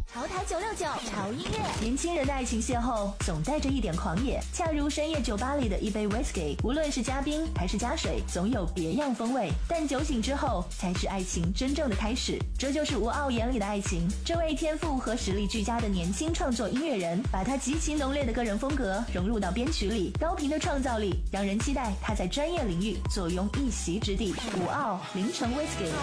潮台969潮音乐， 年轻人的爱情邂逅总带着一点狂野，恰如深夜酒吧里的一杯 whisky， 无论是加冰还是加水，总有别样风味。但酒醒之后，才是爱情真正的开始。这就是吴傲眼里的爱情。这位天赋和实力俱佳的年轻创作音乐人，把他极其浓烈的个人风格融入到编曲里，高频的创造力让人期待他在专业领域坐拥一席之地。吴傲凌晨 whisky。